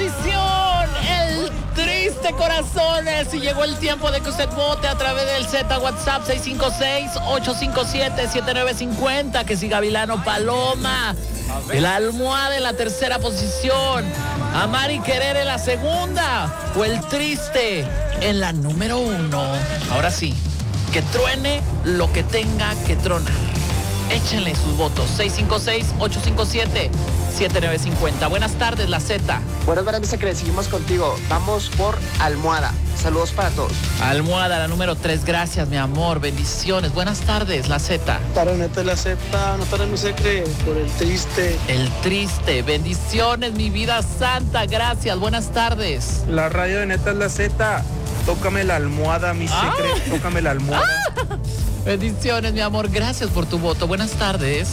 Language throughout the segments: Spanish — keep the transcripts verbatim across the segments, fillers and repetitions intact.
posición, el triste corazones. Y llegó el tiempo de que usted vote a través del Z WhatsApp seis cinco seis, ocho cinco siete, siete nueve cinco cero. Que si Gavilano Paloma, el almohada en la tercera posición, Amar y Querer en la segunda, o el triste en la número uno. Ahora sí, que truene lo que tenga que tronar. Échenle sus votos. seis cinco seis, ocho cinco siete, siete nueve cinco cero. Buenas tardes, la Z. Buenas tardes, Secre. Seguimos contigo. Vamos por Almohada. Saludos para todos. Almohada, la número tres. Gracias, mi amor. Bendiciones. Buenas tardes, la Z. Para neta la Z, no para mi Secre, por el triste. El triste. Bendiciones, mi vida santa. Gracias. Buenas tardes. La radio de neta es la Z. Tócame la almohada, mi Ah. Secre. Tócame la almohada. Bendiciones, mi amor. Gracias por tu voto. Buenas tardes.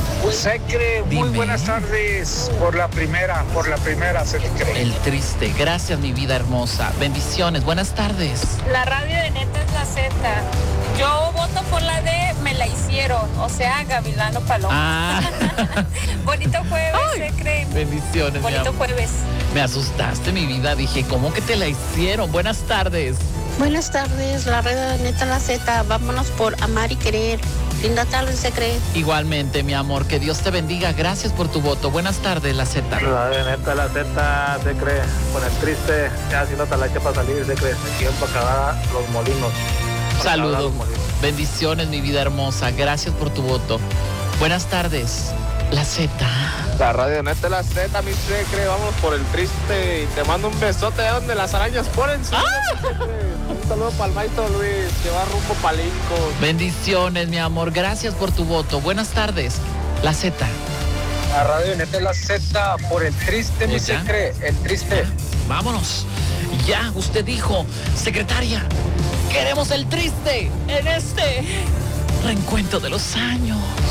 Secre, muy Dime. buenas tardes. Por la primera, por la primera, Secre. El triste. Gracias, mi vida hermosa. Bendiciones. Buenas tardes. La radio de neta es la Z. Yo voto por la de Me la hicieron, o sea, Gavilano Paloma. Ah. Bonito jueves, Ay. Secre. Bendiciones, mi Bonito amor. jueves. Me asustaste, mi vida. Dije, ¿cómo que te la hicieron? Buenas tardes. Buenas tardes, la red de Neta La Z. Vámonos por Amar y Querer. Linda tarde, Secre. Igualmente, mi amor. Que Dios te bendiga. Gracias por tu voto. Buenas tardes, la Z. La de neta la Z, Secre. Con el triste, ya haciendo talacha para salir, Secre. Aquí en Pacabada, Los Molinos. Saludos. Los Molinos. Bendiciones, mi vida hermosa. Gracias por tu voto. Buenas tardes, la Z. La radio neta es la Z, mi Secre, vamos por el triste y te mando un besote de donde las arañas ponen su Un saludo para el maestro Luis, que va rumbo palinco. Bendiciones, mi amor. Gracias por tu voto. Buenas tardes, la Z. La radio de neta es la Z, por el triste, mi ¿Ya? Secre, el triste. Vámonos. Ya, usted dijo, secretaria, queremos el triste en este reencuentro de los años.